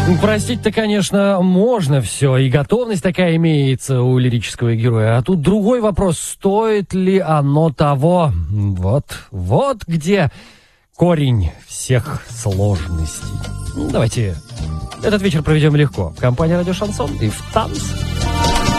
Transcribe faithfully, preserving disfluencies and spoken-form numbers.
Простить-то, конечно, можно все, и готовность такая имеется у лирического героя. А тут другой вопрос, стоит ли оно того? Вот, вот где корень всех сложностей. Ну, давайте этот вечер проведем легко. Компания «Радио Шансон» и в танце.